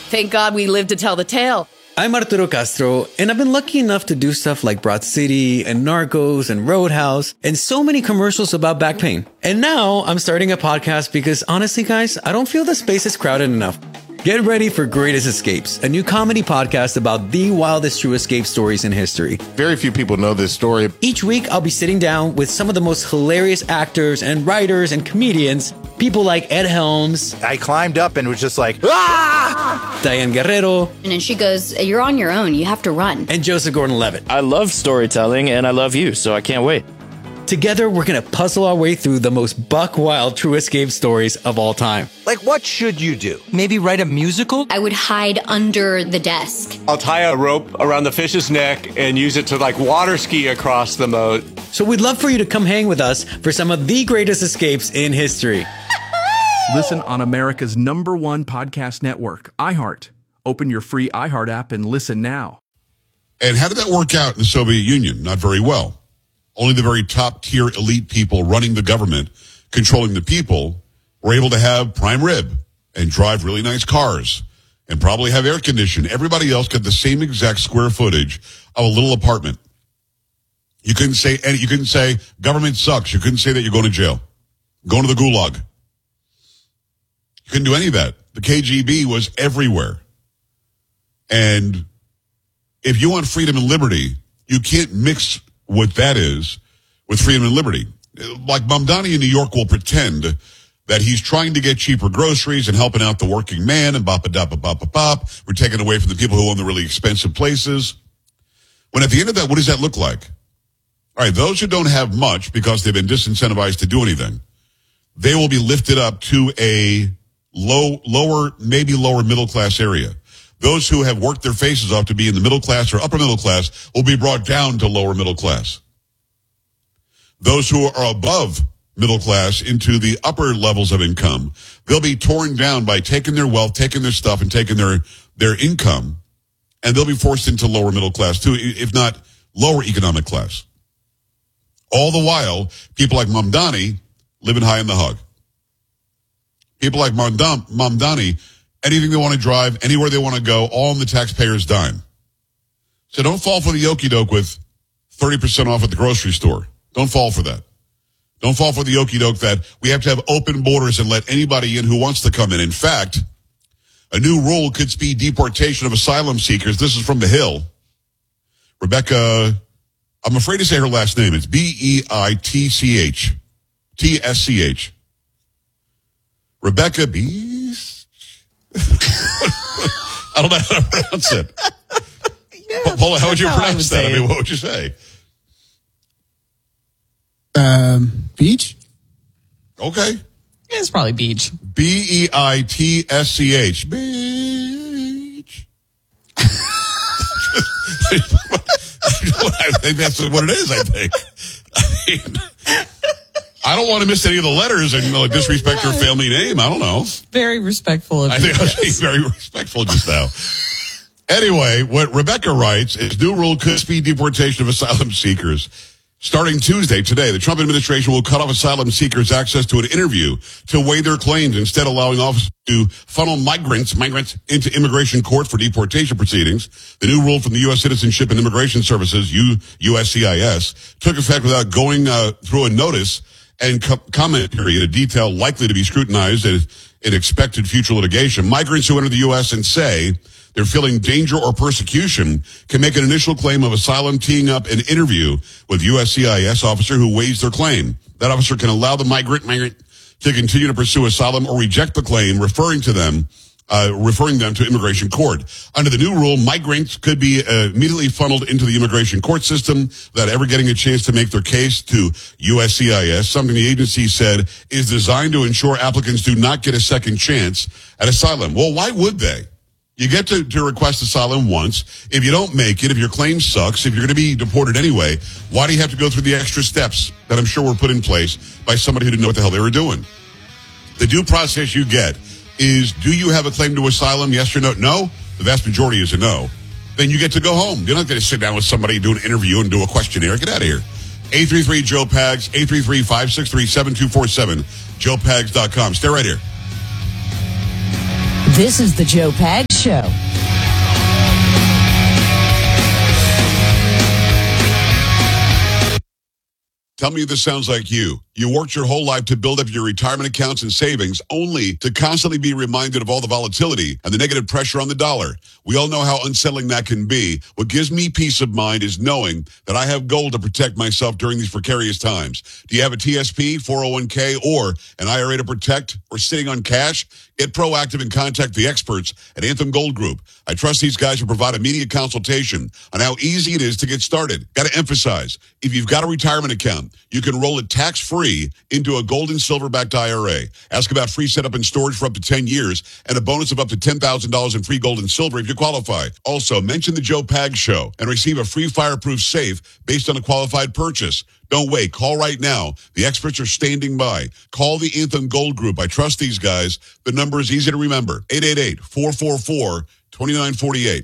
Thank God we lived to tell the tale. I'm Arturo Castro, and I've been lucky enough to do stuff like Broad City and Narcos and Roadhouse and so many commercials about back pain. And now I'm starting a podcast because honestly, guys, I don't feel the space is crowded enough. Get ready for Greatest Escapes, a new comedy podcast about the wildest true escape stories in history. Very few people know this story. Each week, I'll be sitting down with some of the most hilarious actors and writers and comedians, people like Ed Helms. I climbed up and was just like, ah! Diane Guerrero. And then she goes, you're on your own. You have to run. And Joseph Gordon-Levitt. I love storytelling, and I love you, so I can't wait. Together, we're going to puzzle our way through the most buck-wild true escape stories of all time. Like, what should you do? Maybe write a musical? I would hide under the desk. I'll tie a rope around the fish's neck and use it to water ski across the moat. So we'd love for you to come hang with us for some of the greatest escapes in history. Listen on America's #1 podcast network, iHeart. Open your free iHeart app and listen now. And how did that work out in the Soviet Union? Not very well. Only the very top-tier elite people running the government, controlling the people, were able to have prime rib and drive really nice cars and probably have air conditioning. Everybody else got the same exact square footage of a little apartment. You couldn't say government sucks. You couldn't say that you're going to jail, going to the gulag. You couldn't do any of that. The KGB was everywhere. And if you want freedom and liberty, you can't mix what that is with freedom and liberty. Like Mamdani in New York will pretend that he's trying to get cheaper groceries and helping out the working man and bop-a-dop-a-bop-a-bop. We're taking away from the people who own the really expensive places. When at the end of that, what does that look like? All right, those who don't have much because they've been disincentivized to do anything, they will be lifted up to a lower middle class area. Those who have worked their faces off to be in the middle class or upper middle class will be brought down to lower middle class. Those who are above middle class into the upper levels of income, they'll be torn down by taking their wealth, taking their stuff, and taking their income, and they'll be forced into lower middle class too, if not lower economic class. All the while, people like Mamdani living high in the hug. People like Mamdani, anything they want to drive, anywhere they want to go, all on the taxpayer's dime. So don't fall for the okie-doke with 30% off at the grocery store. Don't fall for that. Don't fall for the okie-doke that we have to have open borders and let anybody in who wants to come in. In fact, a new rule could speed deportation of asylum seekers. This is from The Hill. Rebecca, I'm afraid to say her last name. It's Beitsch. TSCH. Rebecca Beast. I don't know how to pronounce it. Yeah, Paula, how would you pronounce that? I mean, what would you say? Beach? Okay. Yeah, it's probably beach. Beitsch. Beach. I think that's what it is, I think. I don't want to miss any of the letters and disrespect her family name. I don't know. Very respectful of you. I think I was being very respectful just now. Anyway, what Rebecca writes is new rule could speed deportation of asylum seekers. Starting Tuesday, today, the Trump administration will cut off asylum seekers' access to an interview to weigh their claims, instead allowing officers to funnel migrants into immigration court for deportation proceedings. The new rule from the U.S. Citizenship and Immigration Services, USCIS, took effect without going through a notice and comment period, a detail likely to be scrutinized in expected future litigation. Migrants who enter the U.S. and say they're feeling danger or persecution can make an initial claim of asylum, teeing up an interview with USCIS officer who weighs their claim. That officer can allow the migrant to continue to pursue asylum or reject the claim, referring them to immigration court. Under the new rule, migrants could be immediately funneled into the immigration court system without ever getting a chance to make their case to USCIS, something the agency said is designed to ensure applicants do not get a second chance at asylum. Well, why would they? You get to request asylum once. If you don't make it, if your claim sucks, if you're going to be deported anyway, why do you have to go through the extra steps that I'm sure were put in place by somebody who didn't know what the hell they were doing? The due process you get is, do you have a claim to asylum, yes or no? No. The vast majority is a no. Then you get to go home. You're not going to sit down with somebody, do an interview, and do a questionnaire. Get out of here. 833-JOE-PAGS, 833-563-7247, joepags.com. Stay right here. This is the Joe Pags Show. Tell me if this sounds like you. You worked your whole life to build up your retirement accounts and savings only to constantly be reminded of all the volatility and the negative pressure on the dollar. We all know how unsettling that can be. What gives me peace of mind is knowing that I have gold to protect myself during these precarious times. Do you have a TSP, 401k, or an IRA to protect, or sitting on cash? Get proactive and contact the experts at Anthem Gold Group. I trust these guys to provide immediate consultation on how easy it is to get started. Got to emphasize, if you've got a retirement account, you can roll it tax-free into a gold and silver-backed IRA. Ask about free setup and storage for up to 10 years and a bonus of up to $10,000 in free gold and silver if you qualify. Also, mention the Joe Pag Show and receive a free fireproof safe based on a qualified purchase. Don't wait. Call right now. The experts are standing by. Call the Anthem Gold Group. I trust these guys. The number is easy to remember. 888-444-2948.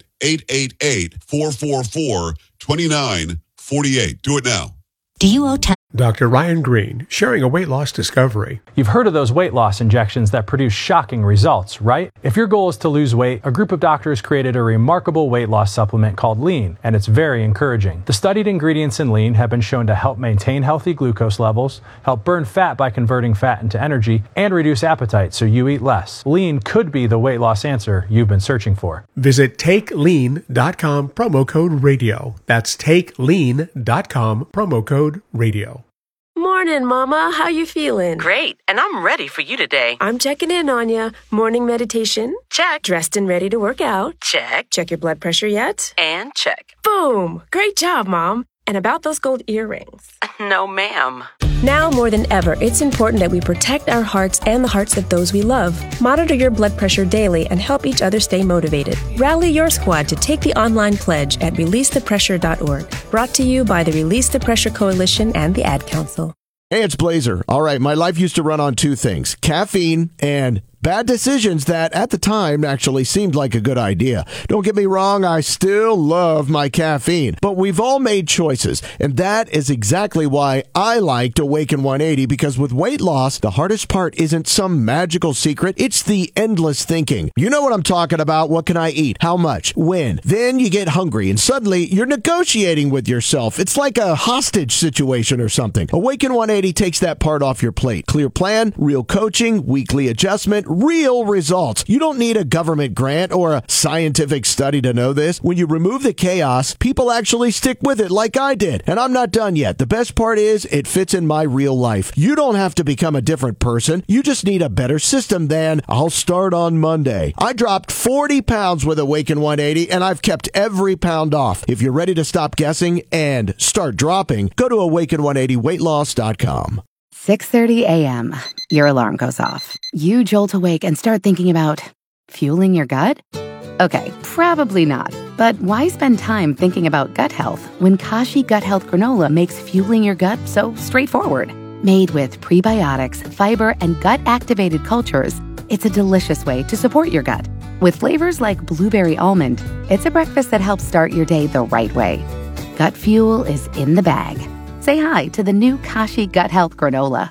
888-444-2948. Do it now. Do you owe Dr. Ryan Green, sharing a weight loss discovery. You've heard of those weight loss injections that produce shocking results, right? If your goal is to lose weight, a group of doctors created a remarkable weight loss supplement called Lean, and it's very encouraging. The studied ingredients in Lean have been shown to help maintain healthy glucose levels, help burn fat by converting fat into energy, and reduce appetite so you eat less. Lean could be the weight loss answer you've been searching for. Visit TakeLean.com, promo code radio. That's TakeLean.com, promo code radio. Morning, Mama. How you feeling? Great, and I'm ready for you today. I'm checking in on ya. Morning meditation? Check. Dressed and ready to work out? Check. Check your blood pressure yet? And check. Boom! Great job, Mom. And about those gold earrings? No, ma'am. Now more than ever, it's important that we protect our hearts and the hearts of those we love. Monitor your blood pressure daily and help each other stay motivated. Rally your squad to take the online pledge at releasethepressure.org. Brought to you by the Release the Pressure Coalition and the Ad Council. Hey, it's Blazer. All right, my life used to run on two things: caffeine and bad decisions that at the time actually seemed like a good idea. Don't get me wrong, I still love my caffeine, but we've all made choices, and that is exactly why I liked Awaken 180, because with weight loss, the hardest part isn't some magical secret, it's the endless thinking. You know what I'm talking about. What can I eat? How much? When? Then you get hungry, and suddenly you're negotiating with yourself. It's like a hostage situation or something. Awaken 180 takes that part off your plate. Clear plan, real coaching, weekly adjustment, real results. You don't need a government grant or a scientific study to know this. When you remove the chaos, people actually stick with it like I did. And I'm not done yet. The best part is it fits in my real life. You don't have to become a different person. You just need a better system than I'll start on Monday. I dropped 40 pounds with Awaken 180 and I've kept every pound off. If you're ready to stop guessing and start dropping, go to awaken180weightloss.com. 6:30 a.m. Your alarm goes off. You jolt awake and start thinking about fueling your gut? Okay, probably not. But why spend time thinking about gut health when Kashi Gut Health Granola makes fueling your gut so straightforward? Made with prebiotics, fiber, and gut-activated cultures, it's a delicious way to support your gut. With flavors like blueberry almond, it's a breakfast that helps start your day the right way. Gut fuel is in the bag. Say hi to the new Kashi Gut Health Granola.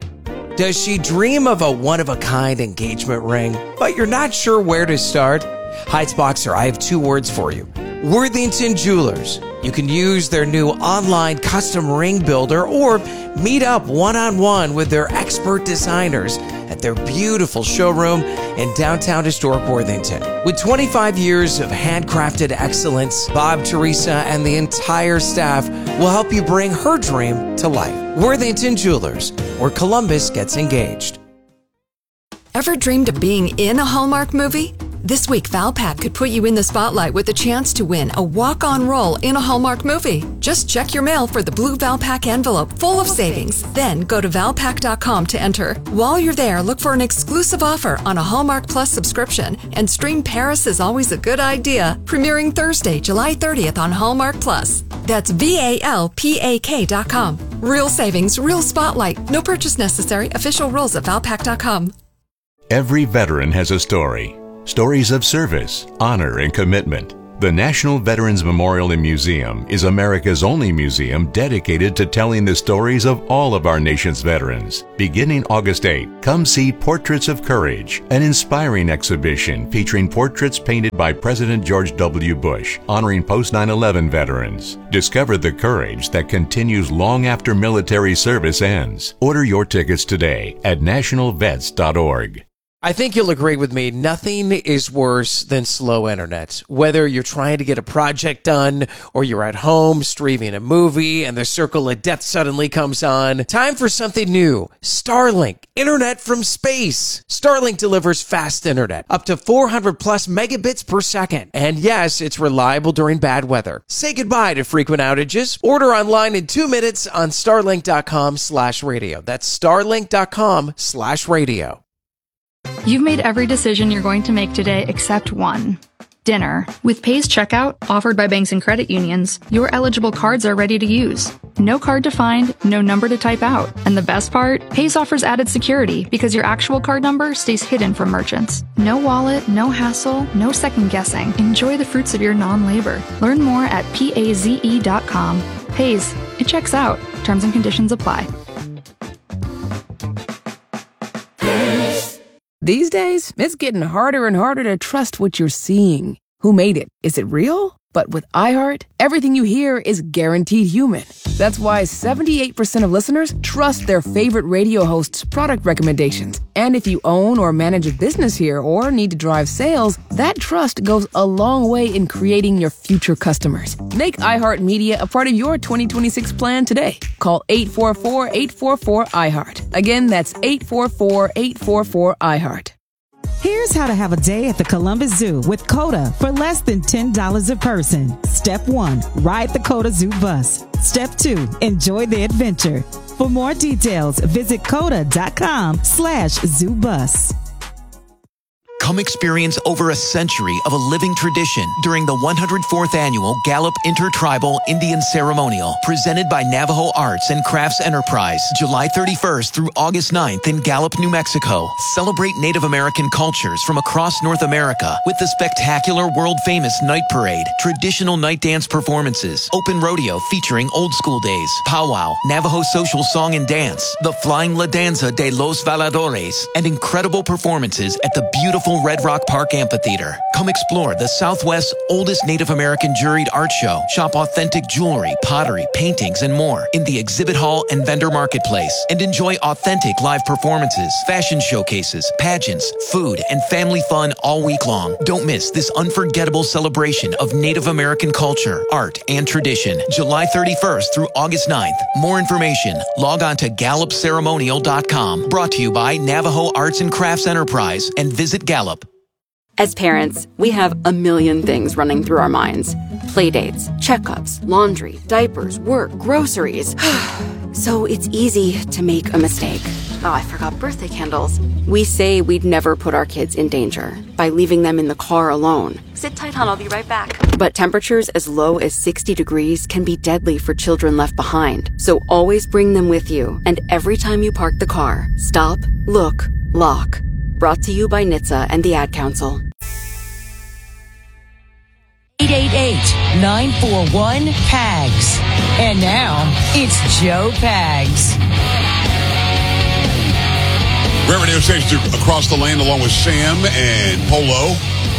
Does she dream of a one-of-a-kind engagement ring, but you're not sure where to start? Heights Boxer, I have two words for you. Worthington Jewelers. You can use their new online custom ring builder or meet up one-on-one with their expert designers at their beautiful showroom in downtown historic Worthington. With 25 years of handcrafted excellence, Bob, Teresa, and the entire staff will help you bring her dream to life. Worthington Jewelers, where Columbus gets engaged. Ever dreamed of being in a Hallmark movie? This week, Valpak could put you in the spotlight with a chance to win a walk-on role in a Hallmark movie. Just check your mail for the blue Valpak envelope full of savings. Then go to Valpak.com to enter. While you're there, look for an exclusive offer on a Hallmark Plus subscription and stream Paris is Always a Good Idea, premiering Thursday, July 30th on Hallmark Plus. That's VALPAK.com. Real savings, real spotlight. No purchase necessary. Official rules at Valpak.com. Every veteran has a story. Stories of service, honor, and commitment. The National Veterans Memorial and Museum is America's only museum dedicated to telling the stories of all of our nation's veterans. Beginning August 8, come see Portraits of Courage, an inspiring exhibition featuring portraits painted by President George W. Bush, honoring post-9/11 veterans. Discover the courage that continues long after military service ends. Order your tickets today at nationalvets.org. I think you'll agree with me, nothing is worse than slow internet. Whether you're trying to get a project done or you're at home streaming a movie and the circle of death suddenly comes on, time for something new. Starlink, internet from space. Starlink delivers fast internet, up to 400 plus megabits per second. And yes, it's reliable during bad weather. Say goodbye to frequent outages. Order online in 2 minutes on starlink.com/radio. That's starlink.com/radio. You've made every decision you're going to make today except one. Dinner. With Pay's checkout, offered by banks and credit unions, your eligible cards are ready to use. No card to find, no number to type out. And the best part? Pay's offers added security because your actual card number stays hidden from merchants. No wallet, no hassle, no second guessing. Enjoy the fruits of your non-labor. Learn more at paze.com. Pay's. It checks out. Terms and conditions apply. These days, it's getting harder and harder to trust what you're seeing. Who made it? Is it real? But with iHeart, everything you hear is guaranteed human. That's why 78% of listeners trust their favorite radio hosts' product recommendations. And if you own or manage a business here or need to drive sales, that trust goes a long way in creating your future customers. Make iHeartMedia a part of your 2026 plan today. Call 844-844-iHeart. Again, that's 844-844-iHeart. Here's how to have a day at the Columbus Zoo with COTA for less than $10 a person. Step 1, ride the COTA Zoo bus. Step 2, enjoy the adventure. For more details, visit COTA.com/zoobus. Come experience over a century of a living tradition during the 104th Annual Gallup Intertribal Indian Ceremonial, presented by Navajo Arts and Crafts Enterprise, July 31st through August 9th in Gallup, New Mexico. Celebrate Native American cultures from across North America with the spectacular world-famous Night Parade, traditional night dance performances, open rodeo featuring old school days, powwow, Navajo social song and dance, the Flying La Danza de los Valadores, and incredible performances at the beautiful Red Rock Park Amphitheater. Come explore the Southwest's oldest Native American juried art show. Shop authentic jewelry, pottery, paintings, and more in the exhibit hall and vendor marketplace. And enjoy authentic live performances, fashion showcases, pageants, food, and family fun all week long. Don't miss this unforgettable celebration of Native American culture, art, and tradition. July 31st through August 9th. More information, log on to GallupCeremonial.com. Brought to you by Navajo Arts and Crafts Enterprise and Visit Gallup. As parents, we have a million things running through our minds. Playdates, checkups, laundry, diapers, work, groceries. So it's easy to make a mistake. Oh, I forgot birthday candles. We say we'd never put our kids in danger by leaving them in the car alone. Sit tight, hon. I'll be right back. But temperatures as low as 60 degrees can be deadly for children left behind. So always bring them with you. And every time you park the car, stop, look, lock. Brought to you by NHTSA and the Ad Council. 888-941-PAGS. And now, it's Joe Pags. Great radio stations across the land along with Sam and Polo.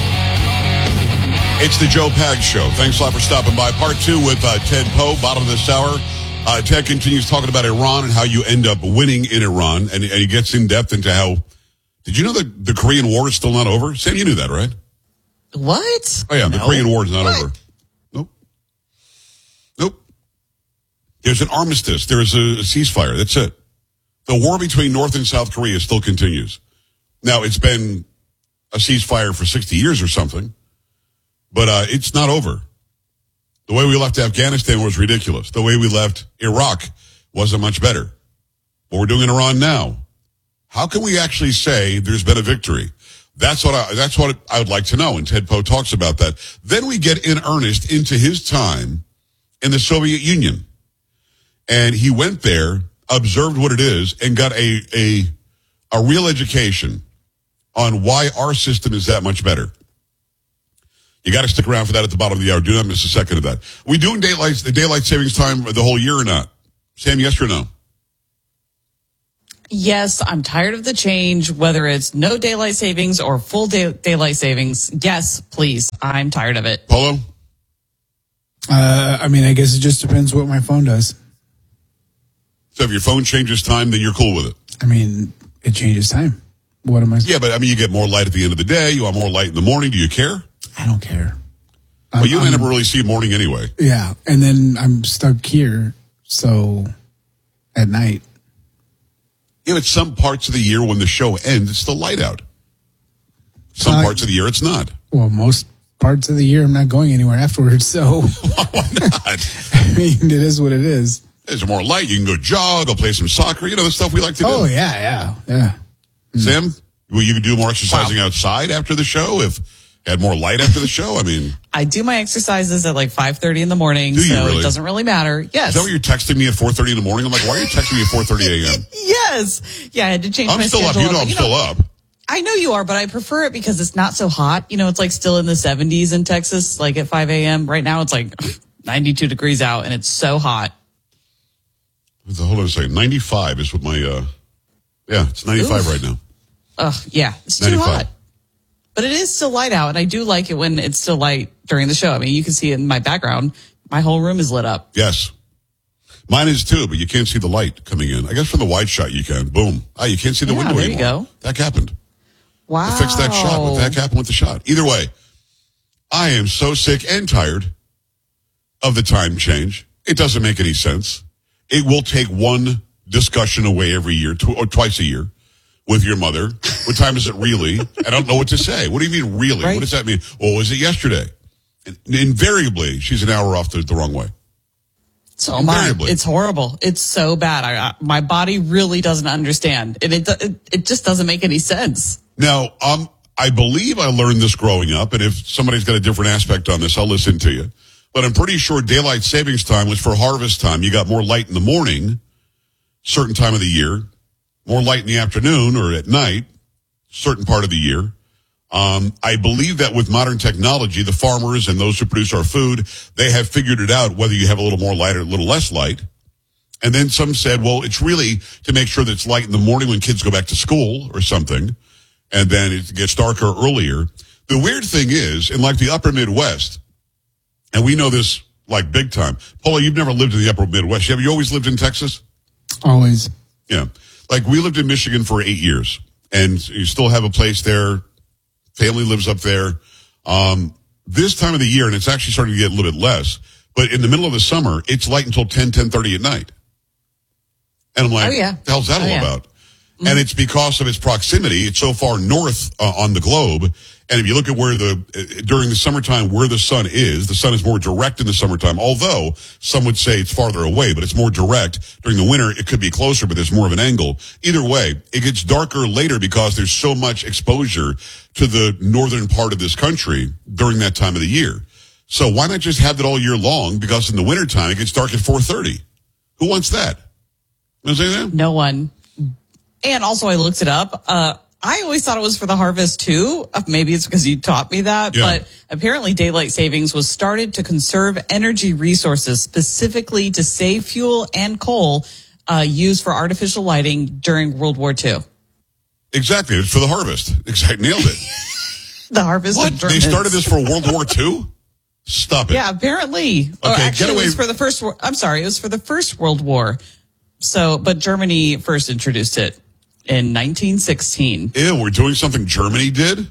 It's the Joe Pags Show. Thanks a lot for stopping by. Part 2 with Ted Poe, bottom of this hour. Ted continues talking about Iran and how you end up winning in Iran. And he gets in depth into how... Did you know that the Korean War is still not over? Sam, you knew that, right? What? Oh, yeah, the Korean War is not over. Nope. There's an armistice. There's a ceasefire. That's it. The war between North and South Korea still continues. Now, it's been a ceasefire for 60 years or something, but it's not over. The way we left Afghanistan was ridiculous. The way we left Iraq wasn't much better. What we're doing in Iran now, how can we actually say there's been a victory? That's what I would like to know. And Ted Poe talks about that. Then we get in earnest into his time in the Soviet Union. And he went there, observed what it is, and got a real education on why our system is that much better. You got to stick around for that at the bottom of the hour. Do not miss a second of that. Are we doing daylight savings time the whole year or not? Sam, yes or no? Yes, I'm tired of the change, whether it's no daylight savings or full daylight savings. Yes, please. I'm tired of it. Polo? I mean, I guess it just depends what my phone does. So if your phone changes time, then you're cool with it? I mean, it changes time. What am I? Yeah, but I mean, you get more light at the end of the day. You want more light in the morning. Do you care? I don't care. Well, you never really see morning anyway. Yeah, and then I'm stuck here, so at night. You know, it's some parts of the year when the show ends, it's still light out. Some parts of the year, it's not. Well, most parts of the year, I'm not going anywhere afterwards, so. Why not? I mean, it is what it is. There's more light. You can go jog, go play some soccer. You know, the stuff we like to do. Oh, yeah. Sam, will you do more exercising outside after the show if you had more light after the show? I mean. I do my exercises at like 5:30 in the morning, really? It doesn't really matter. Yes. Is that what you're texting me at 4:30 in the morning? I'm like, why are you texting me at 4:30 a.m.? Yes. Yeah, I had to change my schedule. I'm still up. You know I'm still up. I know you are, but I prefer it because it's not so hot. You know, it's like still in the 70s in Texas, like at 5 a.m. Right now it's like 92 degrees out and it's so hot. Hold on a second. 95 is what my, it's 95 right now. Yeah, it's 95. too hot. But it is still light out, and I do like it when it's still light during the show. I mean, you can see it in my background. My whole room is lit up. Yes. Mine is too, but you can't see the light coming in. I guess from the wide shot you can. Boom. You can't see the window there anymore. You go. That happened. Wow. I fixed that shot. What the heck happened with the shot? Either way, I am so sick and tired of the time change. It doesn't make any sense. It will take one discussion away every year, or twice a year, with your mother. What time is it really? I don't know what to say. What do you mean really? Right. What does that mean? Well, was it yesterday? And invariably, she's an hour off the wrong way. So it's horrible. It's so bad. My body really doesn't understand. And it just doesn't make any sense. Now, I believe I learned this growing up, and if somebody's got a different aspect on this, I'll listen to you. But I'm pretty sure daylight savings time was for harvest time. You got more light in the morning, certain time of the year, more light in the afternoon or at night, certain part of the year. I believe that with modern technology, the farmers and those who produce our food, they have figured it out whether you have a little more light or a little less light. And then some said, well, it's really to make sure that it's light in the morning when kids go back to school or something. And then it gets darker earlier. The weird thing is, in like the upper Midwest, and we know this like big time. Paula, you've never lived in the upper Midwest. Have you always lived in Texas? Always. Yeah. Like we lived in Michigan for 8 years and you still have a place there. Family lives up there. This time of the year, and it's actually starting to get a little bit less, but in the middle of the summer, it's light until 10:30 at night. And I'm like, what the hell's that all about? Mm-hmm. And it's because of its proximity. It's so far north on the globe. And if you look at where during the summertime, where the sun is more direct in the summertime, although some would say it's farther away, but it's more direct. During the winter, it could be closer, but there's more of an angle. Either way, it gets darker later because there's so much exposure to the northern part of this country during that time of the year. So why not just have it all year long? Because in the wintertime, it gets dark at 4:30. Who wants that? You know what I'm saying? No one. And also I looked it up. I always thought it was for the harvest too. Maybe it's because you taught me that, but apparently daylight savings was started to conserve energy resources, specifically to save fuel and coal used for artificial lighting during World War II. Exactly. It's for the harvest. Exactly. Nailed it. The harvest. What? They started this for World War II? Stop it. Yeah, apparently. Okay, actually, it was for the first. I'm sorry, it was for the First World War. So, but Germany first introduced it in 1916. Ew, we're doing something Germany did?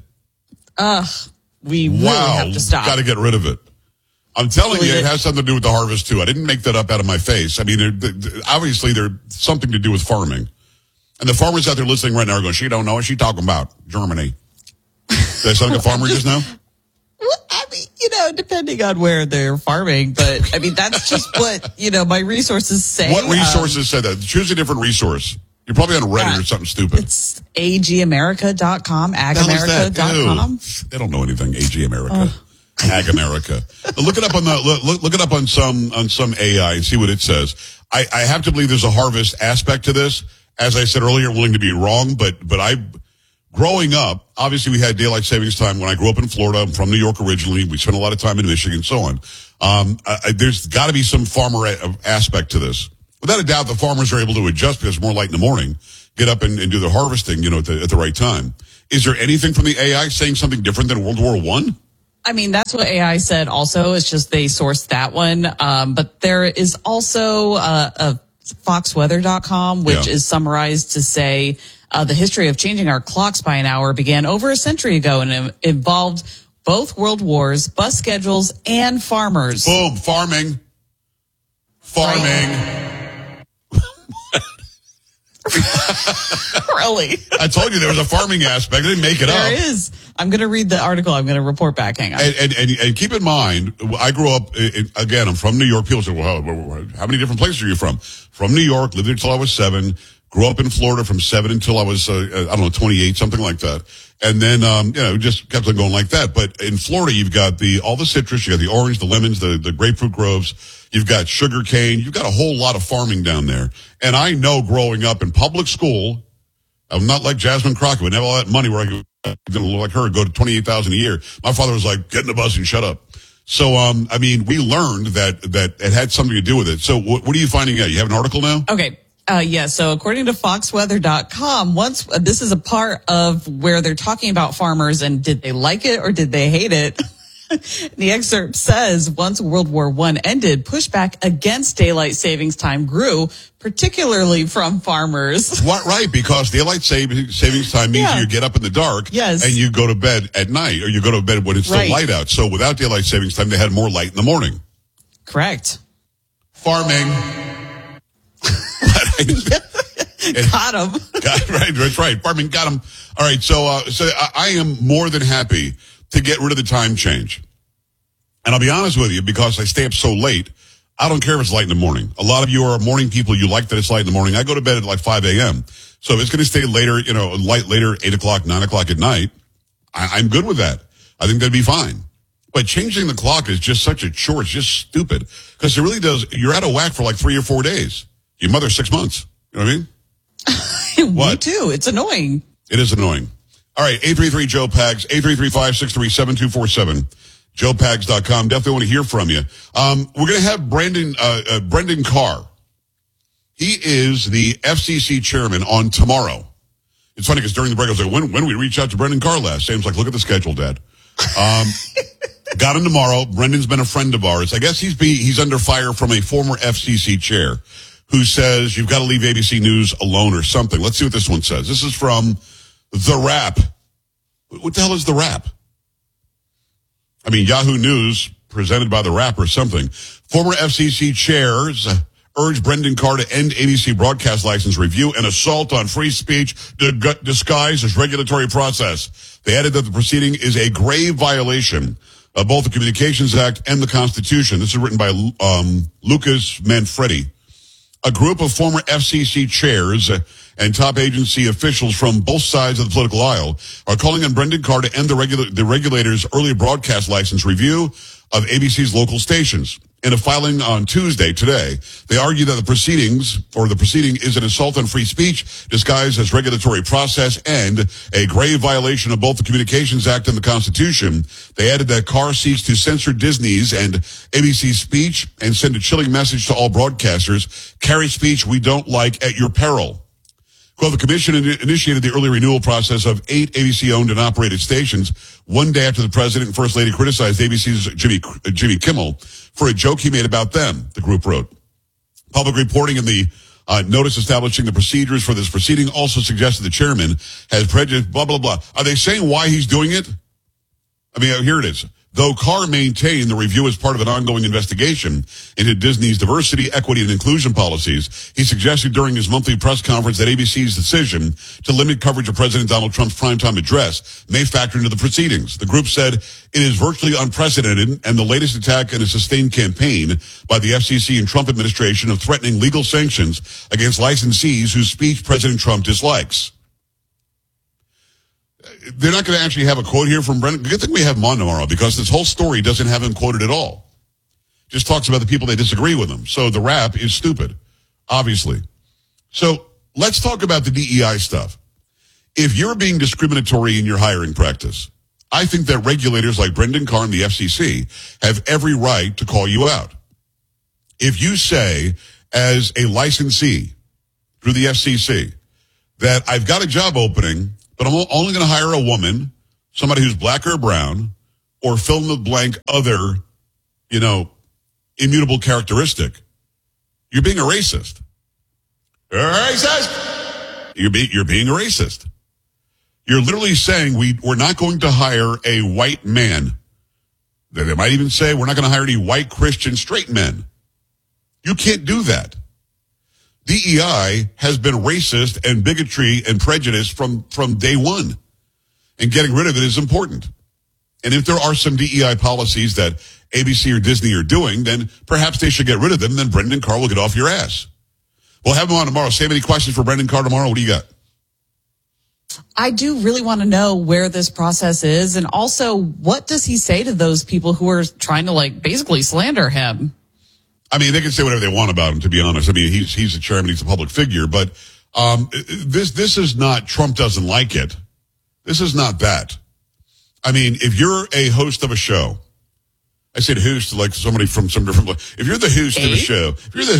We really have to stop. Got to get rid of it. I'm telling you, it has something to do with the harvest too. I didn't make that up out of my face. I mean, obviously there's something to do with farming. And the farmers out there listening right now are going, she don't know what she's talking about. Germany. Did I sound like a farmer just now? Well, I mean, depending on where they're farming, but I mean, that's just what, my resources say. What resources say that? Choose a different resource. You're probably on Reddit or something stupid. It's agamerica.com, agamerica.com. They don't know anything. AG America. Ag America. Look it up on look it up on some AI and see what it says. I have to believe there's a harvest aspect to this. As I said earlier, willing to be wrong, but growing up, obviously we had daylight savings time. When I grew up in Florida, I'm from New York originally. We spent a lot of time in Michigan and so on. There's got to be some farmer aspect to this. Without a doubt, the farmers are able to adjust because it's more light in the morning, get up and do their harvesting, at the right time. Is there anything from the AI saying something different than World War I? I mean, that's what AI said also. It's just they sourced that one. But there is also a foxweather.com, which is summarized to say the history of changing our clocks by an hour began over a century ago and it involved both world wars, bus schedules, and farmers. Boom, farming. Really? I told you there was a farming aspect. I didn't make it up. There is. I'm going to read the article. I'm going to report back. Hang on. And keep in mind, I grew up, again, I'm from New York. People say, well, how many different places are you from? From New York, lived there until I was 7. Grew up in Florida from 7 until I was, 28, something like that. And then, just kept on going like that. But in Florida, you've got all the citrus, you got the orange, the lemons, the grapefruit groves. You've got sugar cane. You've got a whole lot of farming down there. And I know growing up in public school, I'm not like Jasmine Crockett. We didn't have all that money where I could look like her, go to $28,000 a year. My father was like, get in the bus and shut up. So, we learned that it had something to do with it. So what are you finding out? You have an article now? Okay. So according to foxweather.com, this is a part of where they're talking about farmers and did they like it or did they hate it? The excerpt says, once World War I ended, pushback against daylight savings time grew, particularly from farmers. What? Right, because daylight savings time means you get up in the dark and you go to bed at night, or you go to bed when it's still light out. So without daylight savings time, they had more light in the morning. Correct. Farming. Got him. Right, that's right. Farming got him. All right, so I am more than happy to get rid of the time change. And I'll be honest with you, because I stay up so late, I don't care if it's light in the morning. A lot of you are morning people. You like that it's light in the morning. I go to bed at like 5 a.m. So if it's going to stay later, light later, 8 o'clock, 9 o'clock at night, I'm good with that. I think that'd be fine. But changing the clock is just such a chore. It's just stupid. Because it really does, you're out of whack for like 3 or 4 days. Your mother 6 months. You know what I mean? Me too. It's annoying. It is annoying. All right, 833-JOE-PAGS, 833-563-7247, joepags.com. Definitely want to hear from you. We're going to have Brendan Carr. He is the FCC chairman on tomorrow. It's funny because during the break, I was like, when did we reach out to Brendan Carr last? Sam's like, look at the schedule, Dad. Got him tomorrow. Brendan's been a friend of ours. I guess he's under fire from a former FCC chair who says you've got to leave ABC News alone or something. Let's see what this one says. This is from The Wrap. What the hell is The Wrap? I mean, Yahoo News presented by The Wrap or something. Former FCC chairs urge Brendan Carr to end ABC broadcast license review and assault on free speech disguised as regulatory process. They added that the proceeding is a grave violation of both the Communications Act and the Constitution. This is written by Lucas Manfredi. A group of former FCC chairs and top agency officials from both sides of the political aisle are calling on Brendan Carr to end the regulator's early broadcast license review of ABC's local stations. In a filing on Tuesday, today, they argue that the proceeding is an assault on free speech disguised as regulatory process and a grave violation of both the Communications Act and the Constitution. They added that Carr seeks to censor Disney's and ABC's speech and send a chilling message to all broadcasters. Carry speech we don't like at your peril. Quote, the commission initiated the early renewal process of 8 ABC-owned and operated stations one day after the president and first lady criticized ABC's Jimmy Kimmel for a joke he made about them, the group wrote. Public reporting in the notice establishing the procedures for this proceeding also suggested the chairman has prejudice, blah, blah, blah. Are they saying why he's doing it? I mean, here it is. Though Carr maintained the review as part of an ongoing investigation into Disney's diversity, equity, and inclusion policies, he suggested during his monthly press conference that ABC's decision to limit coverage of President Donald Trump's primetime address may factor into the proceedings. The group said it is virtually unprecedented and the latest attack in a sustained campaign by the FCC and Trump administration of threatening legal sanctions against licensees whose speech President Trump dislikes. They're not going to actually have a quote here from Brendan. Good thing we have him on tomorrow because this whole story doesn't have him quoted at all. Just talks about the people that disagree with him. So The Wrap is stupid, obviously. So let's talk about the DEI stuff. if you're being discriminatory in your hiring practice, I think that regulators like Brendan Carr and the FCC have every right to call you out. If you say, as a licensee through the FCC, that I've got a job opening, but I'm only going to hire a woman, somebody who's black or brown, or fill in the blank other, immutable characteristic, you're being a racist. Racist! You're being a racist. You're literally saying we're not going to hire a white man. They might even say we're not going to hire any white Christian straight men. You can't do that. DEI has been racist and bigotry and prejudice from day one. And getting rid of it is important. And if there are some DEI policies that ABC or Disney are doing, then perhaps they should get rid of them. Then Brendan Carr will get off your ass. We'll have him on tomorrow. Save any questions for Brendan Carr tomorrow? What do you got? I do really want to know where this process is. And also, what does he say to those people who are trying to basically slander him? I mean, they can say whatever they want about him, to be honest. I mean, he's a chairman, he's a public figure, but this is not Trump doesn't like it. This is not that. I mean, if you're a host of a show, I said host like somebody from some different place. If you're the host of a show, if you're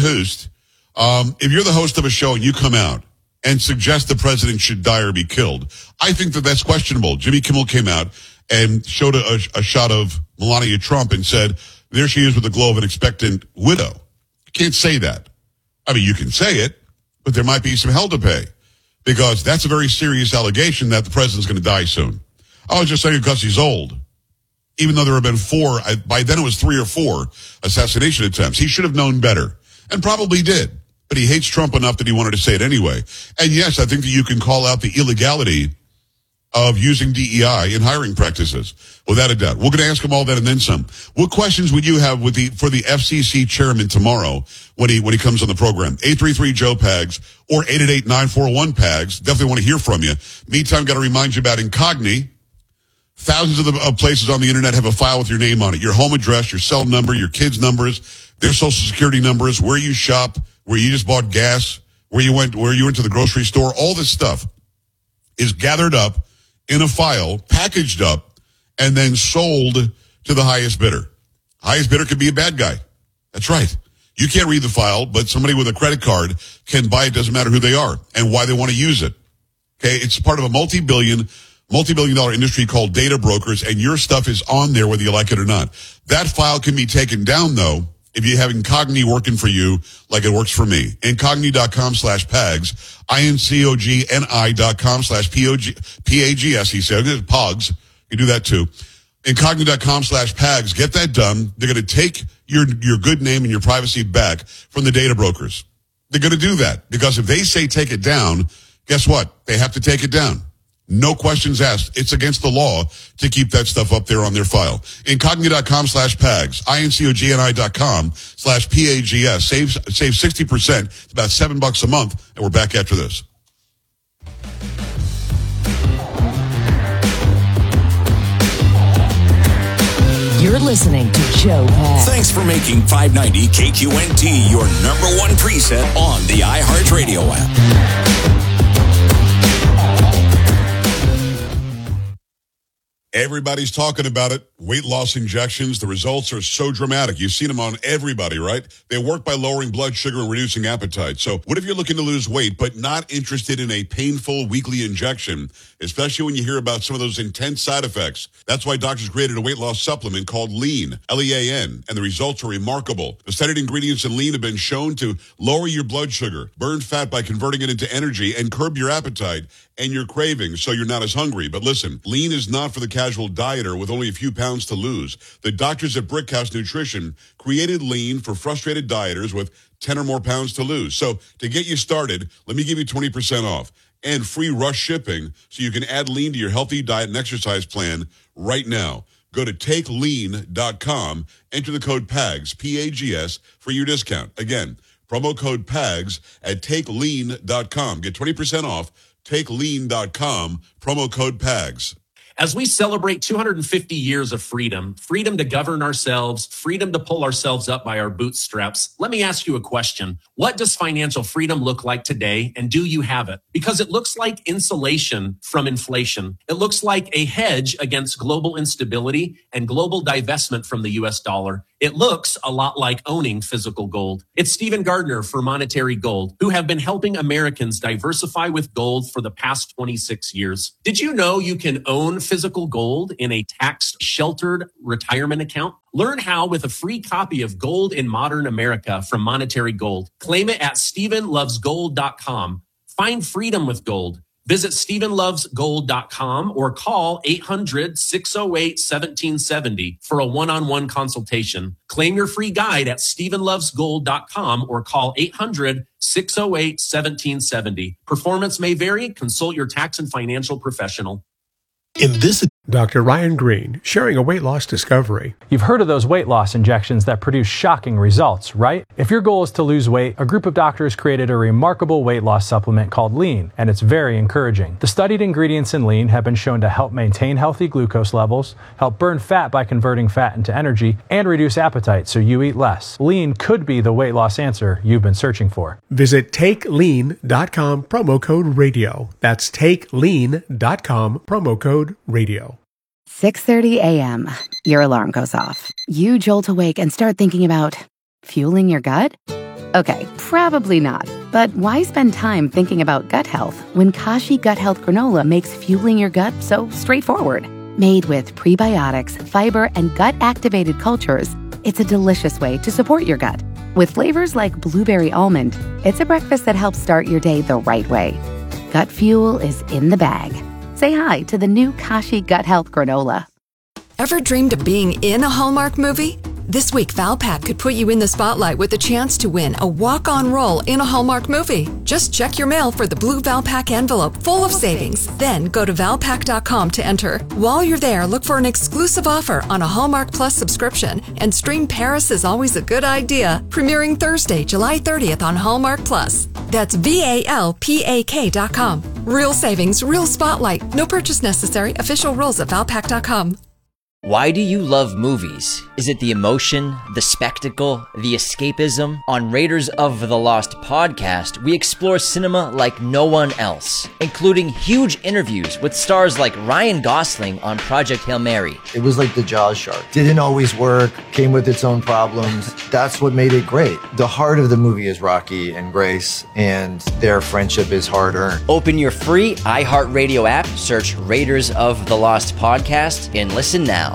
the host of a show and you come out and suggest the president should die or be killed, I think that that's questionable. Jimmy Kimmel came out and showed a shot of Melania Trump and said, there she is with the glow of an expectant widow. You can't say that. I mean, you can say it, but there might be some hell to pay because that's a very serious allegation that the president's going to die soon. I was just saying because he's old, even though there have been by then it was 3 or 4 assassination attempts. He should have known better and probably did, but he hates Trump enough that he wanted to say it anyway. And yes, I think that you can call out the illegality of using DEI in hiring practices, without a doubt. We're going to ask him all that and then some. What questions would you have for the FCC chairman tomorrow when he comes on the program? 833-JOE-PAGS or 888-941-PAGS. Definitely want to hear from you. Meantime, got to remind you about Incogni. Thousands of places on the internet have a file with your name on it. Your home address, your cell number, your kids' numbers, their social security numbers, where you shop, where you just bought gas, where you went to the grocery store. All this stuff is gathered up in a file, packaged up, and then sold to the highest bidder. Highest bidder could be a bad guy. That's right. You can't read the file, but somebody with a credit card can buy it, doesn't matter who they are and why they want to use it. Okay, it's part of a multi-billion dollar industry called data brokers, and your stuff is on there whether you like it or not. That file can be taken down, though, if you have Incogni working for you like it works for me. Incogni.com/PAGS, INCOGNI.com/PAGS, he said. POGS. You do that too. Incogni.com/PAGS. Get that done. They're going to take your good name and your privacy back from the data brokers. They're going to do that because if they say take it down, guess what? They have to take it down. No questions asked. It's against the law to keep that stuff up there on their file. Incogni.com/PAGS, INCOGNI.com/PAGS. Save 60%. It's about $7 a month. And we're back after this. You're listening to Joe Pags. Thanks for making 590 KQNT your number one preset on the iHeartRadio app. Everybody's talking about it. Weight loss injections. The results are so dramatic. You've seen them on everybody, right? They work by lowering blood sugar and reducing appetite. So what if you're looking to lose weight but not interested in a painful weekly injection, especially when you hear about some of those intense side effects? That's why doctors created a weight loss supplement called Lean, L-E-A-N, and the results are remarkable. The studied ingredients in Lean have been shown to lower your blood sugar, burn fat by converting it into energy, and curb your appetite and your cravings so you're not as hungry. But listen, Lean is not for the casual dieter with only a few pounds to lose. The doctors at Brickhouse Nutrition created Lean for frustrated dieters with 10 or more pounds to lose. So to get you started, let me give you 20% off and free rush shipping so you can add Lean to your healthy diet and exercise plan right now. Go to takelean.com, enter the code PAGS, P-A-G-S, for your discount. Again, promo code PAGS at takelean.com. Get 20% off. TakeLean.com, promo code PAGS. As we celebrate 250 years of freedom, freedom to govern ourselves, freedom to pull ourselves up by our bootstraps, let me ask you a question. What does financial freedom look like today, and do you have it? Because it looks like insulation from inflation. It looks like a hedge against global instability and global divestment from the US dollar. It looks a lot like owning physical gold. It's Stephen Gardner for Monetary Gold, who have been helping Americans diversify with gold for the past 26 years. Did you know you can own physical gold in a tax-sheltered retirement account? Learn how with a free copy of Gold in Modern America from Monetary Gold. Claim it at StephenLovesGold.com. Find freedom with gold. Visit StephenLovesGold.com or call 800-608-1770 for a one-on-one consultation. Claim your free guide at StephenLovesGold.com or call 800-608-1770. Performance may vary. Consult your tax and financial professional. Dr. Ryan Green, sharing a weight loss discovery. You've heard of those weight loss injections that produce shocking results, right? If your goal is to lose weight, a group of doctors created a remarkable weight loss supplement called Lean, and it's very encouraging. The studied ingredients in Lean have been shown to help maintain healthy glucose levels, help burn fat by converting fat into energy, and reduce appetite so you eat less. Lean could be the weight loss answer you've been searching for. Visit TakeLean.com, promo code radio. That's TakeLean.com, promo code radio. 6:30 a.m. Your alarm goes off. You jolt awake and start thinking about fueling your gut? Okay, probably not. But why spend time thinking about gut health when Kashi Gut Health Granola makes fueling your gut so straightforward? Made with prebiotics, fiber, and gut-activated cultures, it's a delicious way to support your gut. With flavors like blueberry almond, it's a breakfast that helps start your day the right way. Gut fuel is in the bag. Say hi to the new Kashi Gut Health Granola. Ever dreamed of being in a Hallmark movie? This week, Valpak could put you in the spotlight with a chance to win a walk-on role in a Hallmark movie. Just check your mail for the blue Valpak envelope full of savings. Then go to Valpak.com to enter. While you're there, look for an exclusive offer on a Hallmark Plus subscription and stream Paris is Always a Good Idea, premiering Thursday, July 30th on Hallmark Plus. That's VALPAK.com. Real savings, real spotlight. No purchase necessary. Official rules at Valpak.com. Why do you love movies? Is it the emotion, the spectacle, the escapism? On Raiders of the Lost podcast, we explore cinema like no one else, including huge interviews with stars like Ryan Gosling on Project Hail Mary. It was like the Jaws shark. Didn't always work, came with its own problems. That's what made it great. The heart of the movie is Rocky and Grace, and their friendship is hard-earned. Open your free iHeartRadio app, search Raiders of the Lost podcast, and listen now.